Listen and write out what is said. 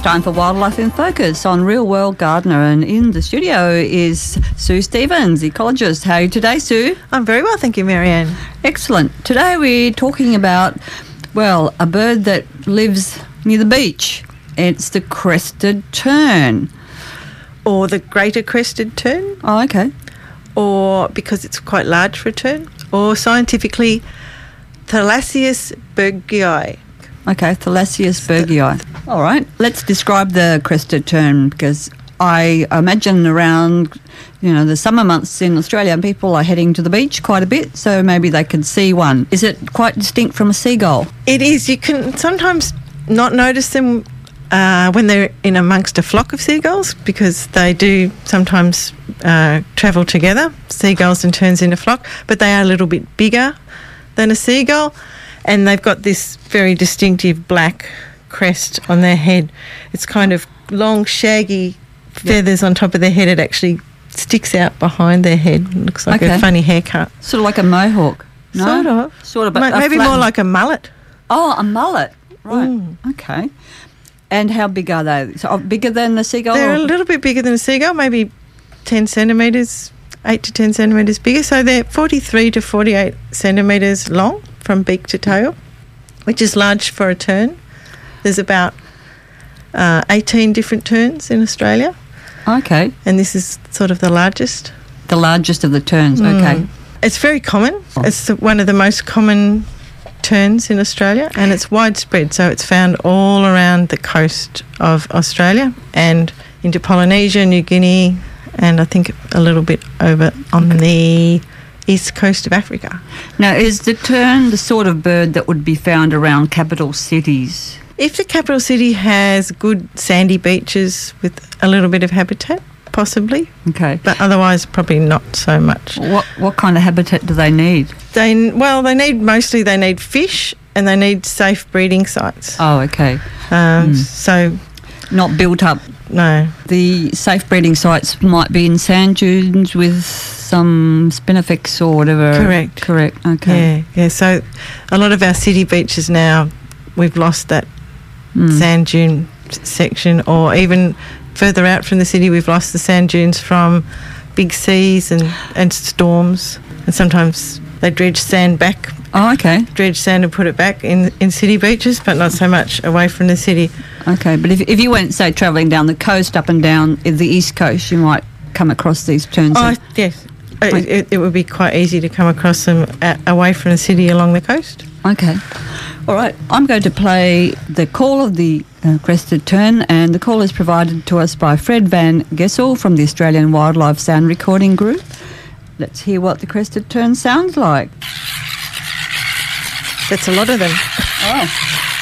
time for Wildlife in Focus on Real World Gardener, and in the studio is Sue Stevens, ecologist. How are you today, Sue? I'm very well, thank you, Marianne. Excellent. Today we're talking about, well, a bird that lives near the beach. It's the crested tern. Or the greater crested tern, Oh, okay. or because it's quite large for a tern, or scientifically, Thalassius bergii. Okay, Thalassius bergii. All right, let's describe the crested tern, because I imagine around, the summer months in Australia, people are heading to the beach quite a bit, so maybe they can see one. Is it quite distinct from a seagull? It is. You can sometimes not notice them when they're in amongst a flock of seagulls, because they do sometimes travel together, seagulls and terns in a flock, but they are a little bit bigger than a seagull, and they've got this very distinctive black crest on their head. It's kind of long, shaggy feathers on top of their head. It actually sticks out behind their head. It looks like a funny haircut. Sort of like a mohawk. No? Sort of. But maybe more like a mullet. Oh, a mullet. Right. Okay. And how big are they? So bigger than the seagull? They're a little bit bigger than a seagull, maybe 10 centimetres, 8 to 10 centimetres bigger. So they're 43 to 48 centimetres long from beak to tail, which is large for a tern. There's about 18 different terns in Australia. Okay. And this is sort of the largest. The largest of the terns, okay. It's very common. It's one of the most common terns in Australia, and it's widespread, so it's found all around the coast of Australia and into Polynesia, New Guinea, and I think a little bit over on the east coast of Africa. Now, is the tern the sort of bird that would be found around capital cities? If the capital city has good sandy beaches with a little bit of habitat, possibly. Okay. But otherwise, probably not so much. What kind of habitat do they need? They need fish, and they need safe breeding sites. Oh, okay. So not built up. No. The safe breeding sites might be in sand dunes with some spinifex or whatever. Correct. Okay. Yeah. So a lot of our city beaches now, we've lost that sand dune section, or even further out from the city, we've lost the sand dunes from big seas and storms. And sometimes they dredge sand back. Oh, okay. Dredge sand and put it back in city beaches, but not so much away from the city. Okay, but if you went, say, travelling down the coast, up and down the east coast, you might come across these terns. Oh, yes. It would be quite easy to come across them away from the city along the coast. Okay. All right, I'm going to play the call of the crested tern, and the call is provided to us by Fred Van Gessel from the Australian Wildlife Sound Recording Group. Let's hear what the crested tern sounds like. That's a lot of them. Oh.